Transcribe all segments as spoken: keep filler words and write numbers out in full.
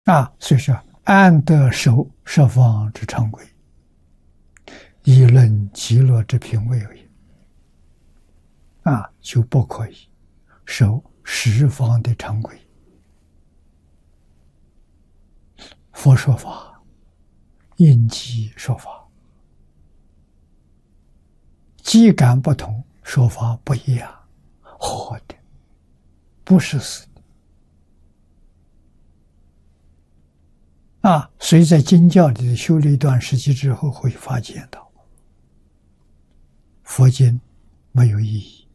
啊，所以说安得守十方之常规，以论极乐之品位而已。啊，就不可以守十方的常规。佛说法，应机说法，机感不同，说法不一样，活的，不是死的。啊，所以在经教里修了一段时期之后，会发现到佛经没有意义。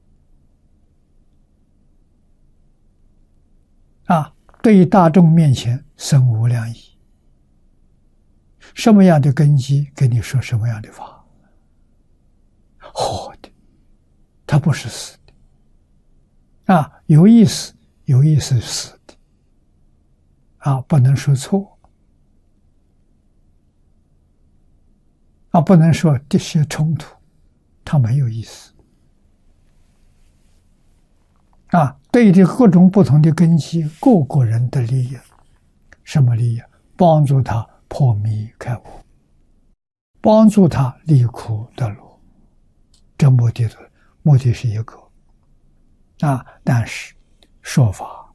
啊，对于大众面前生无量义。什么样的根基跟你说什么样的法，活的，它不是死的。啊，有意思，有意思是死的。啊，不能说错。啊，不能说这些冲突，它没有意思。啊，对的各种不同的根基，各个人的利益，什么利益？帮助他破迷开悟，帮助他离苦得乐，这目的的目的是一个。啊，但是说法，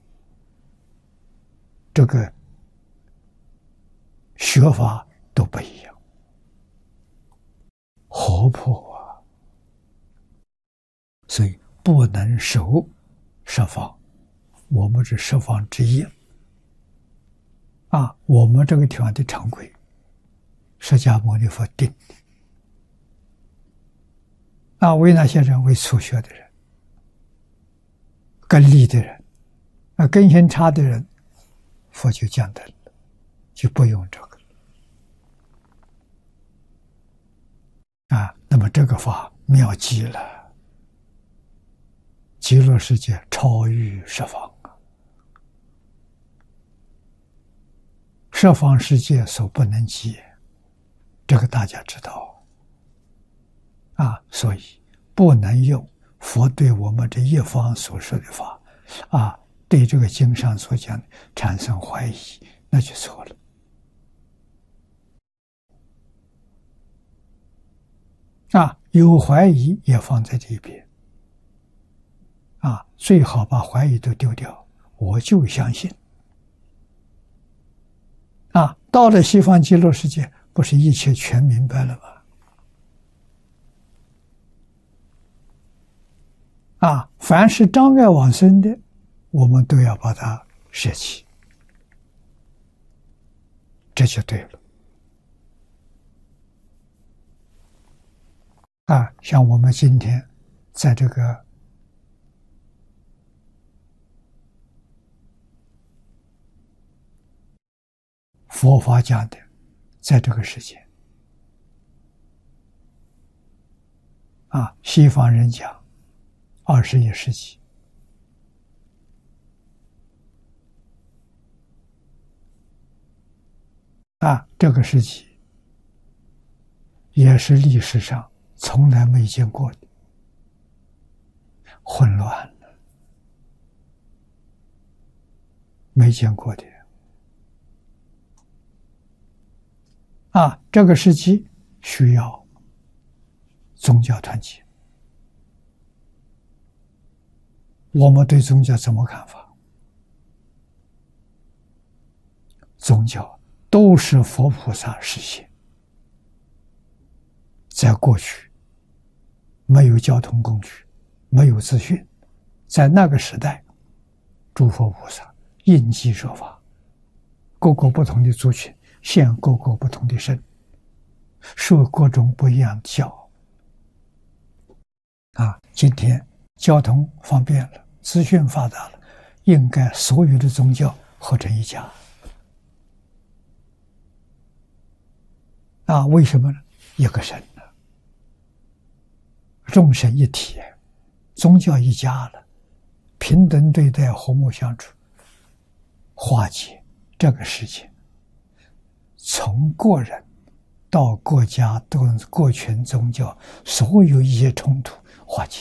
这个学法都不一样，活泼啊，所以不能守十方，我们是十方之一。啊，我们这个地方的常规，释迦牟尼佛定的。啊，为那些人？为初学的人、根利的人，啊，根性差的人，佛就降等了，就不用这个了。啊，那么这个法妙极了，极乐世界超越十方。十方世界所不能及，这个大家知道啊，所以不能用佛对我们这一方所说的法啊，对这个经上所讲的产生怀疑，那就错了。啊，有怀疑也放在这边啊，最好把怀疑都丢掉，我就相信。啊，到了西方极乐世界，不是一切全明白了吗？啊，凡是障碍往生的，我们都要把它舍弃，这就对了。啊，像我们今天在这个佛法讲的，在这个世界啊，西方人讲二十一世纪啊，这个世纪也是历史上从来没见过的，混乱了，没见过的。啊，这个时期需要宗教团结。我们对宗教怎么看法？宗教都是佛菩萨实现。在过去，没有交通工具，没有资讯，在那个时代，诸佛菩萨应机说法，各个不同的族群现各个不同的身，受各种不一样的教。啊，今天交通方便了，资讯发达了，应该所有的宗教合成一家。啊，为什么呢？一个神呢，众神一体，宗教一家了，平等对待，和睦相处，化解这个事情。从个人到国家，到各群宗教，所有一些冲突化解。